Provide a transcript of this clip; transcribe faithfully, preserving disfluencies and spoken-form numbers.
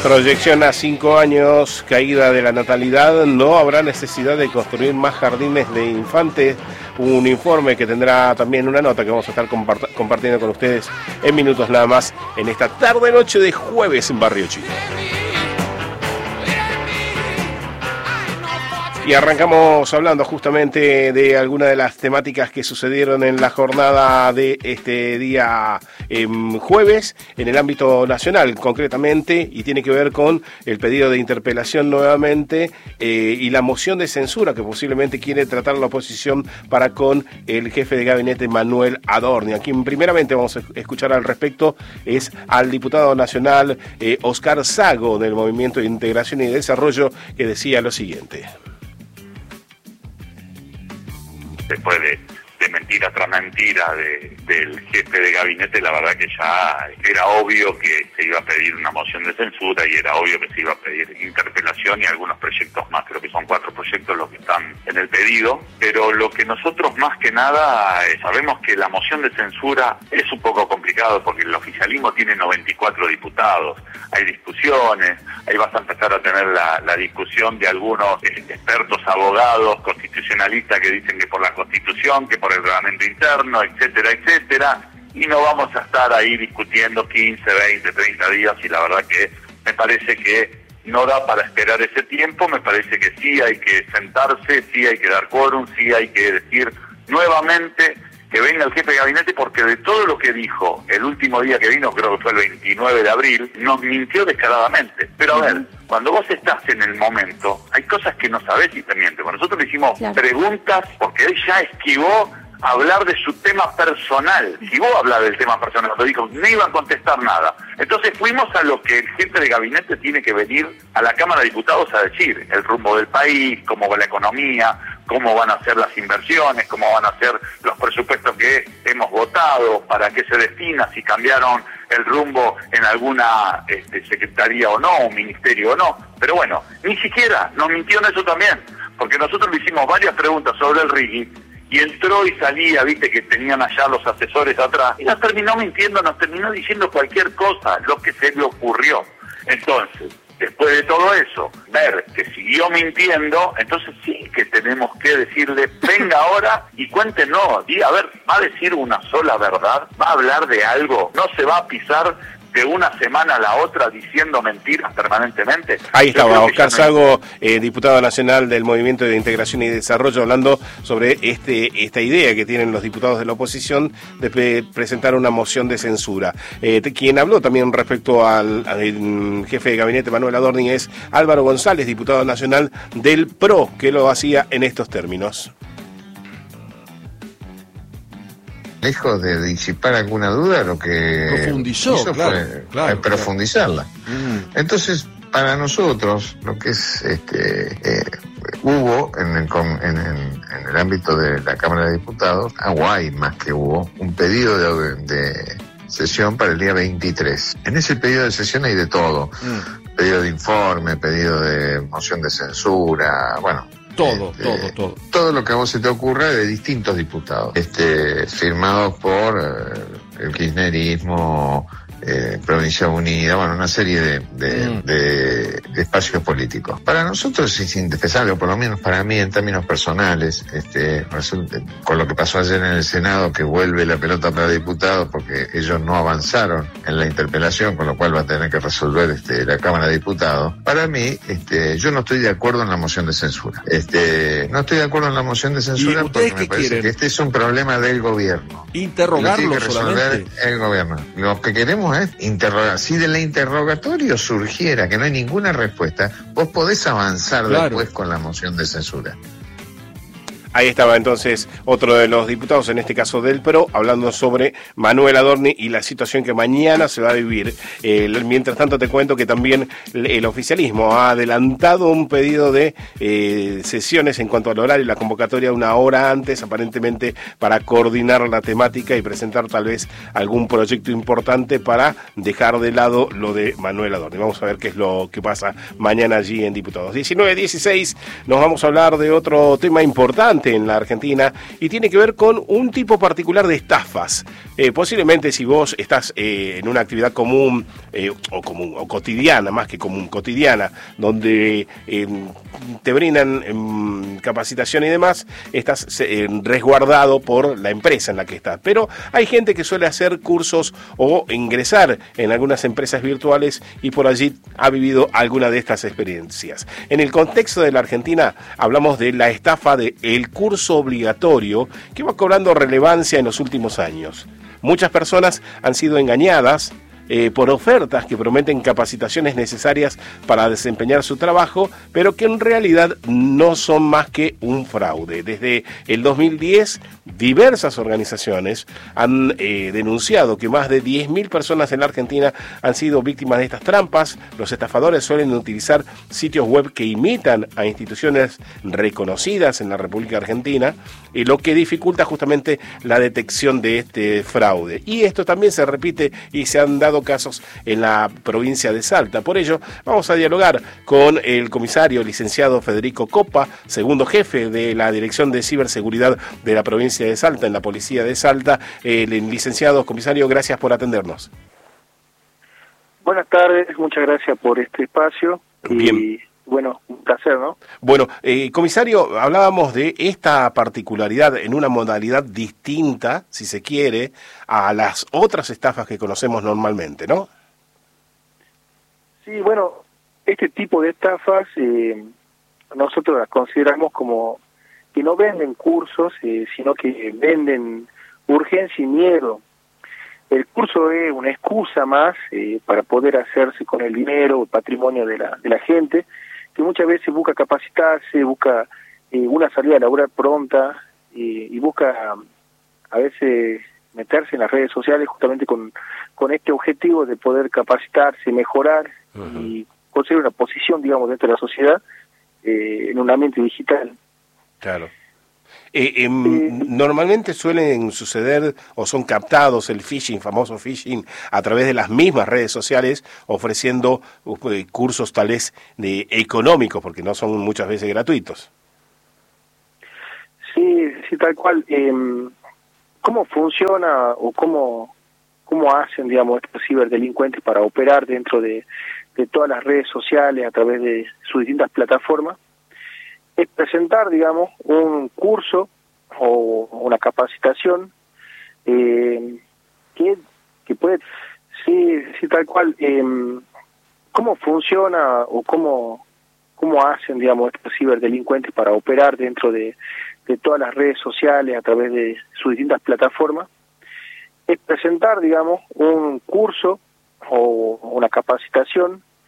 Proyección a cinco años, caída de la natalidad, no habrá necesidad de construir más jardines de infantes. Un informe que tendrá también una nota que vamos a estar compart- compartiendo con ustedes en minutos nada más en esta tarde-noche de jueves en Barrio Chino. Y arrancamos hablando justamente de algunas de las temáticas que sucedieron en la jornada de este día eh, jueves en el ámbito nacional concretamente, y tiene que ver con el pedido de interpelación nuevamente eh, y la moción de censura que posiblemente quiere tratar la oposición para con el jefe de gabinete Manuel Adorni. A quien primeramente vamos a escuchar al respecto es al diputado nacional eh, Oscar Sago del Movimiento de Integración y Desarrollo, que decía lo siguiente. Después de, de mentira tras mentira de, del jefe de gabinete, la verdad que ya era obvio que se iba a pedir una moción de censura y era obvio que se iba a pedir interpelación y algunos proyectos más. Creo que son cuatro proyectos los que están en el pedido, pero lo que nosotros más que nada eh, sabemos que la moción de censura es un poco complicado porque el oficialismo tiene noventa y cuatro diputados, hay discusiones, ahí vas a empezar a tener la, la discusión de algunos eh, expertos, abogados, constitucionalistas que dicen que por la Constitución, que por el reglamento interno, etcétera, etcétera, y no vamos a estar ahí discutiendo quince, veinte, treinta días, y la verdad que me parece que no da para esperar ese tiempo. Me parece que sí hay que sentarse, sí hay que dar quórum, sí hay que decir nuevamente que venga el jefe de gabinete, porque de todo lo que dijo el último día que vino, creo que fue el veintinueve de abril, nos mintió descaradamente. Pero a ver, cuando vos estás en el momento, hay cosas que no sabés y te mienten. Cuando nosotros le hicimos claro. preguntas, porque él ya esquivó hablar de su tema personal. Si vos hablas del tema personal, lo dijo, no iba a contestar nada. Entonces fuimos a lo que el jefe de gabinete tiene que venir a la Cámara de Diputados a decir: el rumbo del país, cómo va la economía, cómo van a ser las inversiones, cómo van a ser los presupuestos que hemos votado, para qué se destina, si cambiaron el rumbo en alguna este, secretaría o no, un ministerio o no. Pero bueno, ni siquiera nos mintió en eso también, porque nosotros le hicimos varias preguntas sobre el RIGI, y entró y salía, viste que tenían allá los asesores atrás, y nos terminó mintiendo, nos terminó diciendo cualquier cosa, lo que se le ocurrió. Entonces, después de todo eso, ver que siguió mintiendo, entonces sí que tenemos que decirle, venga ahora y cuéntenos, diga, a ver, ¿va a decir una sola verdad? ¿Va a hablar de algo? ¿No se va a pisar de una semana a la otra diciendo mentiras permanentemente? Ahí estaba Oscar no Sago, eh, diputado nacional del Movimiento de Integración y Desarrollo, hablando sobre este esta idea que tienen los diputados de la oposición de pre- presentar una moción de censura. Eh, quien habló también respecto al, al jefe de gabinete Manuel Adorni es Álvaro González, diputado nacional del P R O, que lo hacía en estos términos. Lejos de disipar alguna duda, lo que profundizó, hizo claro, fue claro, profundizarla. Claro. Mm. Entonces, para nosotros, lo que es, este, eh, hubo en el, en, el, en el ámbito de la Cámara de Diputados, o hay más que hubo, un pedido de, de sesión para el día veintitrés. En ese pedido de sesión hay de todo. Mm. Pedido de informe, pedido de moción de censura, bueno, Todo, este, todo, todo. Todo lo que a vos se te ocurra de distintos diputados, este, firmados por eh, el kirchnerismo, eh, Provincia Unida, bueno, una serie de, de, mm. de, de espacios políticos. Para nosotros es indispensable, o por lo menos para mí en términos personales, este, resulta, con lo que pasó ayer en el Senado, que vuelve la pelota para diputados porque ellos no avanzaron en la interpelación, con lo cual va a tener que resolver este, la Cámara de Diputados. Para mí, este, yo no estoy de acuerdo en la moción de censura. Este, no estoy de acuerdo en la moción de censura porque me parece quieren? que este es un problema del gobierno. Interrogarlo solamente. El gobierno. Lo que queremos es interrogar. Si del interrogatorio surgiera que no hay ninguna respuesta, vos podés avanzar claro. después con la moción de censura. Ahí estaba entonces otro de los diputados, en este caso del P R O, hablando sobre Manuel Adorni y la situación que mañana se va a vivir. Eh, mientras tanto te cuento que también el oficialismo ha adelantado un pedido de eh, sesiones en cuanto al horario y la convocatoria una hora antes, aparentemente para coordinar la temática y presentar tal vez algún proyecto importante para dejar de lado lo de Manuel Adorni. Vamos a ver qué es lo que pasa mañana allí en Diputados. diecinueve dieciséis, nos vamos a hablar de otro tema importante en la Argentina y tiene que ver con un tipo particular de estafas. eh, posiblemente si vos estás eh, en una actividad común, eh, o común, o cotidiana, más que común, cotidiana, donde eh, te brindan eh, capacitación y demás, estás eh, resguardado por la empresa en la que estás. Pero hay gente que suele hacer cursos o ingresar en algunas empresas virtuales y por allí ha vivido alguna de estas experiencias. En el contexto de la Argentina hablamos de la estafa del curso obligatorio que va cobrando relevancia en los últimos años. Muchas personas han sido engañadas eh, por ofertas que prometen capacitaciones necesarias para desempeñar su trabajo, pero que en realidad no son más que un fraude. Desde el dos mil diez, diversas organizaciones han eh, denunciado que más de diez mil personas en la Argentina han sido víctimas de estas trampas. Los estafadores suelen utilizar sitios web que imitan a instituciones reconocidas en la República Argentina, eh, lo que dificulta justamente la detección de este fraude. Y esto también se repite y se han dado casos en la provincia de Salta. Por ello, vamos a dialogar con el comisario licenciado Federico Copa, segundo jefe de la Dirección de Ciberseguridad de la provincia de Salta, en la Policía de Salta. El licenciado comisario, gracias por atendernos. Buenas tardes, muchas gracias por este espacio. Bien. Y bueno, un placer, ¿no? Bueno, eh, comisario, hablábamos de esta particularidad en una modalidad distinta, si se quiere, a las otras estafas que conocemos normalmente, ¿no? Sí, bueno, este tipo de estafas eh, nosotros las consideramos como que no venden cursos, eh, sino que venden urgencia y miedo. El curso es una excusa más eh, para poder hacerse con el dinero, el patrimonio de la, de la gente, que muchas veces busca capacitarse, busca eh, una salida laboral pronta eh, y busca a veces meterse en las redes sociales justamente con, con este objetivo de poder capacitarse, mejorar uh-huh. y conseguir una posición, digamos, dentro de la sociedad eh, en un ambiente digital. Claro. Eh, eh, eh, normalmente suelen suceder o son captados el phishing, famoso phishing, a través de las mismas redes sociales, ofreciendo uh, cursos tales de económicos, porque no son muchas veces gratuitos. Sí, sí, tal cual. Eh, ¿Cómo funciona o cómo, cómo hacen, digamos, estos ciberdelincuentes para operar dentro de, de todas las redes sociales a través de sus distintas plataformas? Es presentar, digamos, un curso o una capacitación eh, que, que puede, sí, sí, tal cual, eh, ¿cómo funciona o cómo, cómo hacen, digamos, estos ciberdelincuentes para operar dentro de, de todas las redes sociales a través de sus distintas plataformas? Es presentar, digamos, un curso o una capacitación